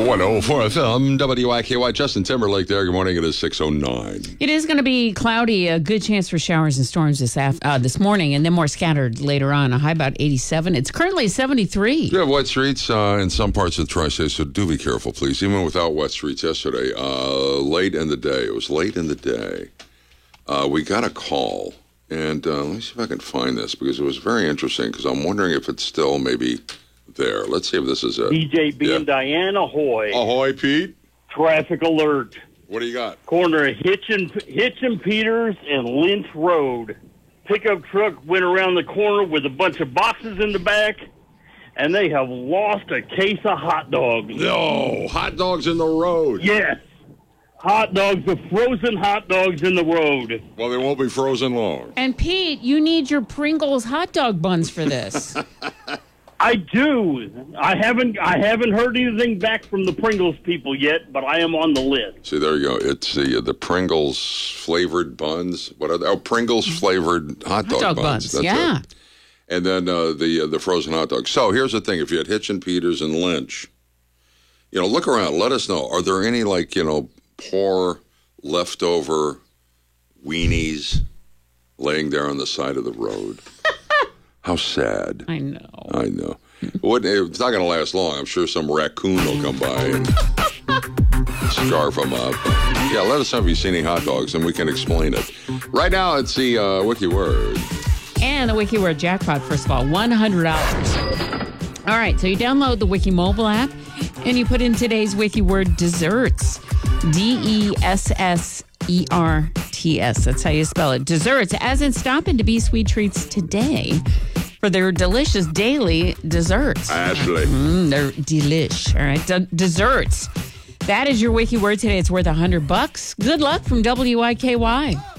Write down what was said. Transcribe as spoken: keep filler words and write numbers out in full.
one oh four F M, W I K Y. Justin Timberlake there. Good morning. It is six oh nine. It is going to be cloudy, a good chance for showers and storms this af- uh, this morning, and then more scattered later on. A high about eighty-seven. It's currently seventy-three. You have wet streets uh, in some parts of the tri-state, so do be careful, please. Even without wet streets yesterday, uh, late in the day, it was late in the day, uh, we got a call. And uh, let me see if I can find this, because it was very interesting, because I'm wondering if it's still maybe there. Let's see if this is it. D J B Yeah. and Diane, ahoy. Ahoy, Pete. Traffic alert. What do you got? Corner of Hitch and, Hitch and Peters and Lynch Road. Pickup truck went around the corner with a bunch of boxes in the back, and they have lost a case of hot dogs. No, hot dogs in the road. Yes. Hot dogs, the frozen hot dogs in the road. Well, they won't be frozen long. And Pete, you need your Pringles hot dog buns for this. I do. I haven't I haven't heard anything back from the Pringles people yet, but I am on the list. See, there you go. It's the the Pringles flavored buns. What are they? Oh, Pringles flavored hot dog, hot dog buns. buns, That's yeah. it. And then uh, the uh, the frozen hot dogs. So here's the thing: if you had Hitch and Peters and Lynch, you know, look around. Let us know. Are there any, like, you know, poor leftover weenies laying there on the side of the road? How sad. I know. I know. What, it's not going to last long. I'm sure some raccoon will come by and scarf them up. Yeah, let us know if you've seen any hot dogs, and we can explain it. Right now, it's the uh, Wiki Word. And the Wiki Word jackpot, first of all, one hundred dollars. All right, so you download the Wiki mobile app, and you put in today's Wiki Word, desserts. D E S S E R T S. That's how you spell it. Desserts, as in stop into Be Sweet Treats today for their delicious daily desserts. Ashley. Mm, they're delish. All right, D- desserts. That is your Wiki Word today. It's worth one hundred bucks. Good luck from W I K Y.